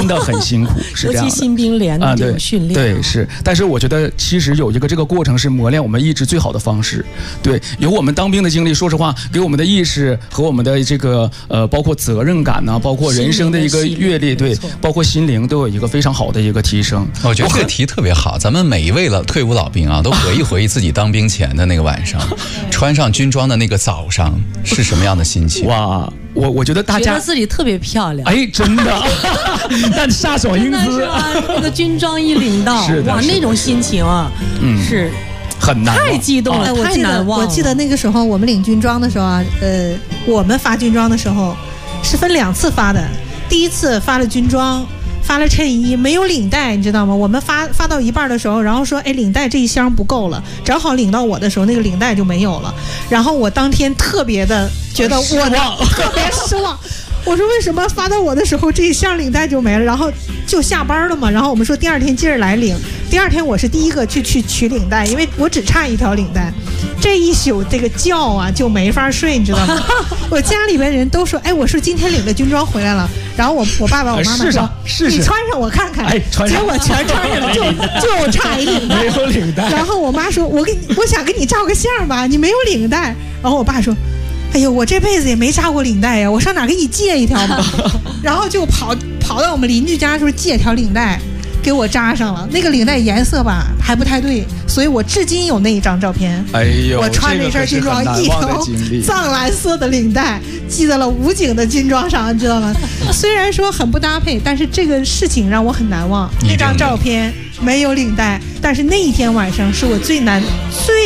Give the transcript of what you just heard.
的很辛苦，是这样的。 尤其新兵连的这种训练， 对，是。但是我觉得其实有一个这个过程是磨练我们意志最好的方式。对，有我们当兵的经历，说实话，给我们的意识和我们的这个包括责任感呐，包括人生的一个阅历，对，包括心灵都有一个非常好的一个提升。 我觉得这个题特别好，咱们每一位退伍老兵啊，都回忆回忆自己当兵前的那个晚上，穿上军装的那个早上是什么样的心情？ 哇，我觉得大家觉得自己特别漂亮， 哎，真的，但飒爽英姿， 那个军装一领到，哇，那种心情啊，是很难忘， 太激动了，太难忘了。 我记得那个时候我们领军装的时候啊，我们发军装的时候是分2次发的，第一次发了军装。发了衬衣，没有领带，你知道吗？我们发到一半的时候，然后说，哎，领带这一箱不够了，正好领到我的时候，那个领带就没有了。然后我当天特别的觉得特别失望。我说为什么发到我的时候这一箱领带就没了？然后就下班了嘛。然后我们说第2天接着来领。第2天我是第一个去取领带，因为我只差1条领带。这一宿这个觉啊就没法睡，你知道吗？我家里边人都说，哎，我说今天领了军装回来了。然后我爸爸我妈妈说，你穿上我看看。 哎，穿上。 结果全穿上了，就差一领带， 没有领带。 然后我妈说，我想给你照个相吧，你没有领带。然后我爸说，哎呦，我这辈子也没扎过领带呀，我上哪给你借一条嘛？然后就跑到我们邻居家说借条领带给我扎上了。那个领带颜色吧还不太对，所以我至今有那一张照片。 哎呦， 我穿这身军装，一条藏蓝色的领带系在了武警的军装上，你知道吗？虽然说很不搭配，但是这个事情让我很难忘。那张照片没有领带，但是那一天晚上是我最